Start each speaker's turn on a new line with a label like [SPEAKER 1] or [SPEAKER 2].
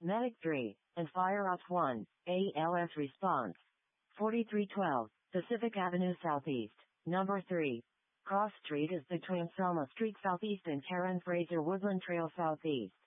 [SPEAKER 1] Medic 3, and Fire Ops 1, ALS response. 4312, Pacific Avenue Southeast, number 3. Cross Street is between Selma Street Southeast and Karen Fraser Woodland Trail Southeast.